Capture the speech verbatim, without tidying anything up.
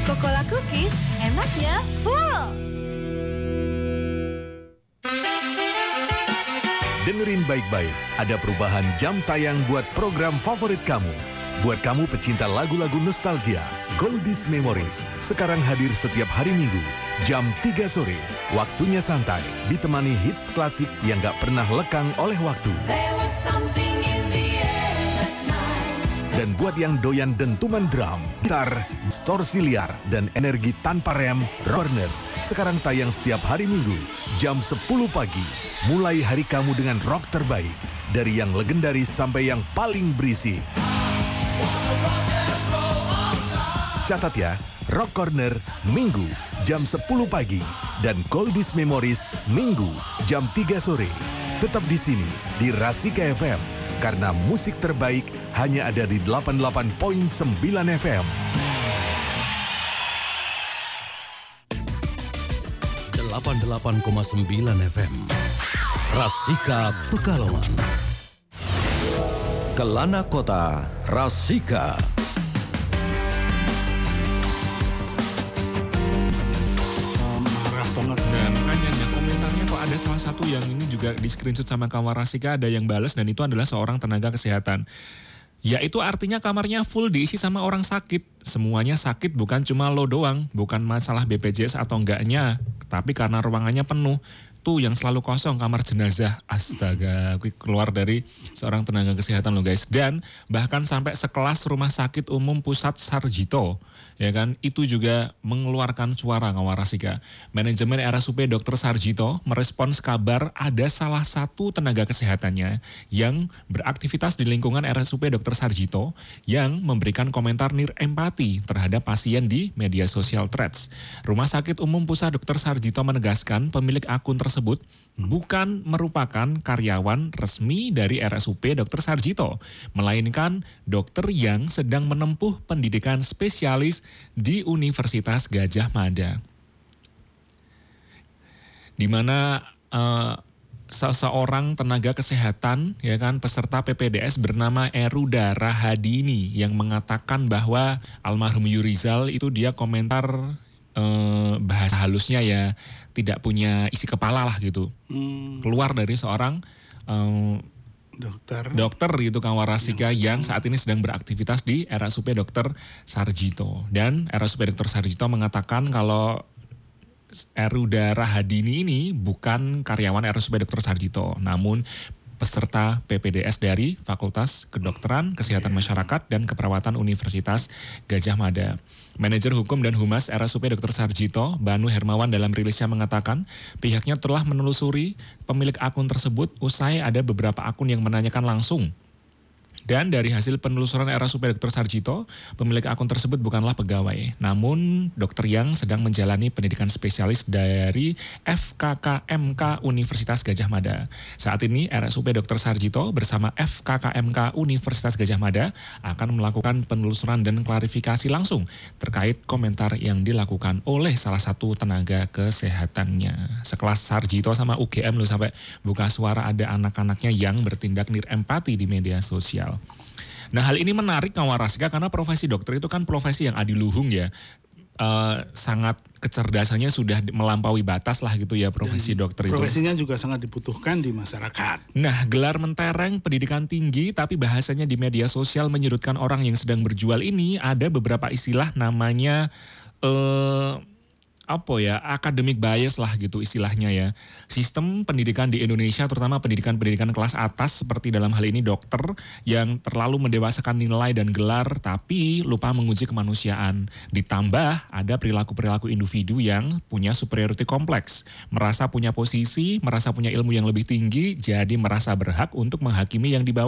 Coca-Cola Cookies, enaknya full. Dengerin baik-baik, ada perubahan jam tayang buat program favorit kamu. Buat kamu pecinta lagu-lagu nostalgia, Goldies Memories sekarang hadir setiap hari Minggu, jam tiga sore. Waktunya santai, ditemani hits klasik yang gak pernah lekang oleh waktu. Dan buat yang doyan dentuman drum, gitar, distorsi liar, dan energi tanpa rem, Corner sekarang tayang setiap hari Minggu, jam sepuluh pagi. Mulai hari kamu dengan rock terbaik, dari yang legendaris sampai yang paling berisik. Catat ya, Rock Corner Minggu jam sepuluh pagi dan Goldies Memories Minggu jam tiga sore. Tetap di sini di Rasika F M karena musik terbaik hanya ada di delapan puluh delapan koma sembilan F M. delapan puluh delapan koma sembilan F M. Rasika Pekalongan. Kelana Kota, Rasika. Nah, makanya nah, komentarnya kok ada salah satu yang ini juga di screenshot sama kawan Rasika, ada yang balas dan itu adalah seorang tenaga kesehatan. Ya itu artinya kamarnya full diisi sama orang sakit. Semuanya sakit, bukan cuma lo doang. Bukan masalah B P J S atau enggaknya, tapi karena ruangannya penuh. Tuh yang selalu kosong kamar jenazah. Astaga, keluar dari seorang tenaga kesehatan lo guys. Dan bahkan sampai sekelas Rumah Sakit Umum Pusat Sarjito, ya kan, itu juga mengeluarkan suara kawan Rasika. Manajemen R S U P Dokter Sarjito merespons kabar ada salah satu tenaga kesehatannya yang beraktivitas di lingkungan R S U P Dokter Sarjito yang memberikan komentar nir empati terhadap pasien di media sosial Threads. Rumah Sakit Umum Pusat Dokter Sarjito menegaskan pemilik akun tersebut tersebut bukan merupakan karyawan resmi dari R S U P Dokter Sarjito, melainkan dokter yang sedang menempuh pendidikan spesialis di Universitas Gadjah Mada. Di mana uh, seseorang tenaga kesehatan, ya kan, peserta P P D S bernama Eruda Rahadini yang mengatakan bahwa almarhum Yurizal itu dia komentar eh, bahasa halusnya ya tidak punya isi kepala lah gitu. Hmm. Keluar dari seorang eh, dokter dokter gitu kawan Rasika yang, yang saat ini sedang beraktivitas di R S U P Dokter Sarjito. Dan R S U P Dokter Sarjito mengatakan kalau Eruda Rahadini ini bukan karyawan R S U P Dokter Sarjito, namun peserta P P D S dari Fakultas Kedokteran, Kesehatan Masyarakat, dan Keperawatan Universitas Gadjah Mada. Manajer Hukum dan Humas R S U P Dokter Sarjito, Banu Hermawan dalam rilisnya mengatakan pihaknya telah menelusuri pemilik akun tersebut usai ada beberapa akun yang menanyakan langsung. Dan dari hasil penelusuran R S U P Dokter Sarjito, pemilik akun tersebut bukanlah pegawai, namun dokter yang sedang menjalani pendidikan spesialis dari F K K M K Universitas Gadjah Mada. Saat ini R S U P Dokter Sarjito bersama F K K M K Universitas Gadjah Mada akan melakukan penelusuran dan klarifikasi langsung terkait komentar yang dilakukan oleh salah satu tenaga kesehatannya. Sekelas Sarjito sama U G M loh, sampai buka suara ada anak-anaknya yang bertindak nirempati di media sosial. Nah, hal ini menarik kawan Rasika karena profesi dokter itu kan profesi yang adiluhung ya. Uh, sangat kecerdasannya sudah melampaui batas lah gitu ya profesi dan dokter itu. Profesinya juga sangat dibutuhkan di masyarakat. Nah, gelar mentereng, pendidikan tinggi, tapi bahasanya di media sosial menyudutkan orang yang sedang berjual ini. Ada beberapa istilah namanya uh, apa ya, academic bias lah gitu istilahnya ya. Sistem pendidikan di Indonesia, terutama pendidikan-pendidikan kelas atas seperti dalam hal ini dokter, yang terlalu mendewasakan nilai dan gelar tapi lupa menguji kemanusiaan. Ditambah ada perilaku-perilaku individu yang punya superiority kompleks, merasa punya posisi, merasa punya ilmu yang lebih tinggi, jadi merasa berhak untuk menghakimi yang di bawah.